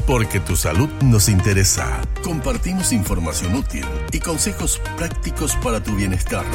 Porque tu salud nos interesa. Compartimos información útil y consejos prácticos para tu bienestar.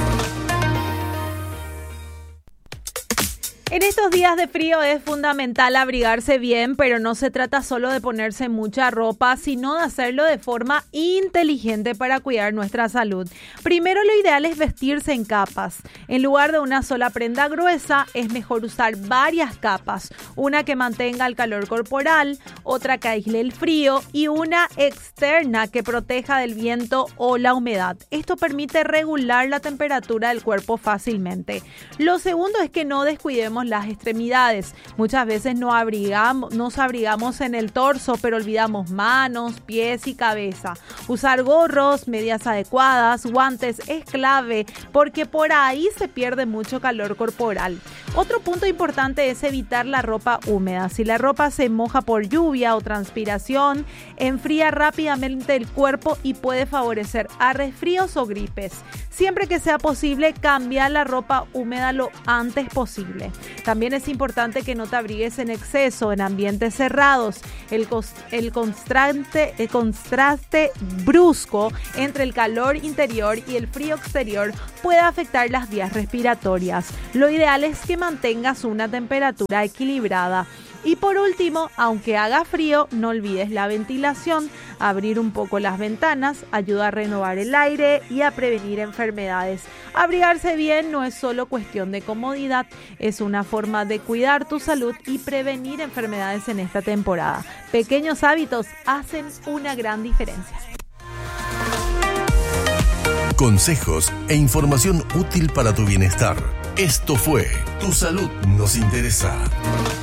En estos días de frío es fundamental abrigarse bien, pero no se trata solo de ponerse mucha ropa, sino de hacerlo de forma inteligente para cuidar nuestra salud. Primero, lo ideal es vestirse en capas. En lugar de una sola prenda gruesa, es mejor usar varias capas. Una que mantenga el calor corporal, otra que aísle el frío y una externa que proteja del viento o la humedad. Esto permite regular la temperatura del cuerpo fácilmente. Lo segundo es que no descuidemos las extremidades. Muchas veces nos abrigamos en el torso, pero olvidamos manos, pies y cabeza. Usar gorros, medias adecuadas, guantes es clave porque por ahí se pierde mucho calor corporal. Otro punto importante es evitar la ropa húmeda. Si la ropa se moja por lluvia o transpiración, enfría rápidamente el cuerpo y puede favorecer a resfríos o gripes. Siempre que sea posible, cambia la ropa húmeda lo antes posible. También es importante que no te abrigues en exceso en ambientes cerrados. El contraste brusco entre el calor interior y el frío exterior puede afectar las vías respiratorias. Lo ideal es que mantengas una temperatura equilibrada. Y por último, aunque haga frío, no olvides la ventilación. Abrir un poco las ventanas ayuda a renovar el aire y a prevenir enfermedades. Abrigarse bien no es solo cuestión de comodidad, es una forma de cuidar tu salud y prevenir enfermedades en esta temporada. Pequeños hábitos hacen una gran diferencia. Consejos e información útil para tu bienestar. Esto fue Tu Salud Nos Interesa.